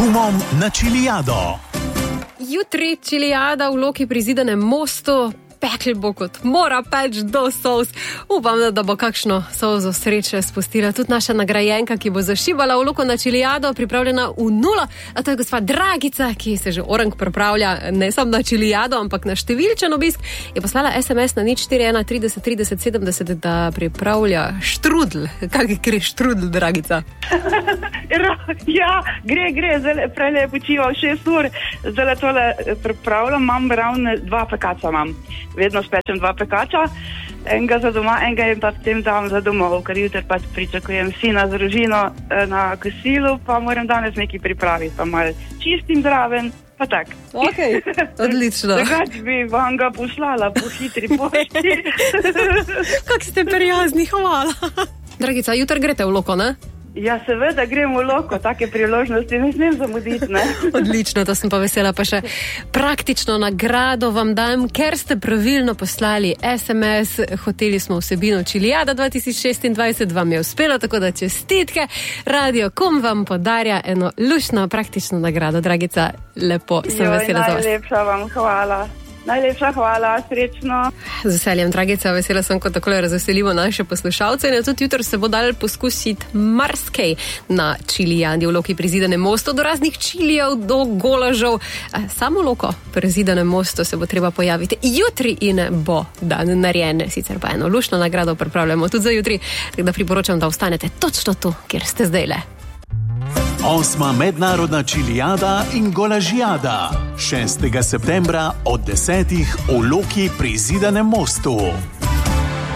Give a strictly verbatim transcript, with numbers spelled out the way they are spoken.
gumom na Čilijado. Jutri Čilijada v Loki pri Zidanem mostu. Pekel bo kot mora peč do solz. Upam, da, da bo kakšno solzo sreče spustila tudi naša nagrajenka, ki bo zašibala v Loko na Čilijado, pripravljena v nulo. A to je gospa Dragica, ki se že orang pripravlja ne samo na Čilijado, ampak na številčen obisk. Je poslala es em es na nič štiri ena trideset trideset sedemdeset, da pripravlja štrudl. Kak gre štrudl, Dragica? Ja, gre, gre. Zdaj prej je počival šest ur. Zdaj tole pripravljam, imam ravno dva pekača imam. Vedno spečem dva pekača, enega za doma, enega jim pa potem dam za domov, ker jutri pač pričakujem sina z družino na kosilu, pa moram danes nekaj pripraviti, pa malo čistim zraven, pa tak. Ok, odlično. Drugač bi vam ga poslala po hitri pošti. Kak ste prijazni, hvala. Dragica, jutri greste v Loko, ne? Ja, seveda gremo v Loko, take priložnosti ne smem zamuditi, ne? Odlično, to sem pa vesela, pa še praktično nagrado vam dam, ker ste pravilno poslali es em es, hoteli smo vsebino Čilijada dva tisoč šestindvajset, vam je uspelo, tako da čestitke. Radio Kom vam podarja eno lušno praktično nagrado, Dragica, lepo sem Joj, vesela za vas. Najlepša vam hvala. Najlepša hvala, srečno. Z veseljem, Dragica, vesela sem, ko takole razveselimo naše poslušalce in tudi jutro se bo dal poskusiti marskej na Čilijadi v Loki pri Zidanem mostu, do raznih čilijev, do golažev. Samo Loko pri Zidanem mostu se bo treba pojaviti jutri in bo dan narejen, sicer pa eno lušno nagrado pripravljamo tudi za jutri, tako da priporočam, da ostanete točno tu, kjer ste zdajle. Osma mednarodna Čilijada in golažijada. šestega septembra od desetih v Loki pri Zidanem mostu.